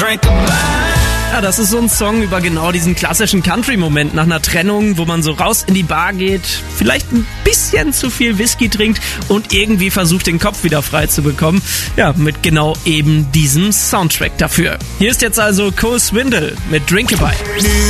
Ja, das ist so ein Song über genau diesen klassischen Country-Moment nach einer Trennung, wo man so raus in die Bar geht, vielleicht ein bisschen zu viel Whisky trinkt und irgendwie versucht, den Kopf wieder frei zu bekommen. Ja, mit genau eben diesem Soundtrack dafür. Hier ist jetzt also Cole Swindle mit Drinkabye.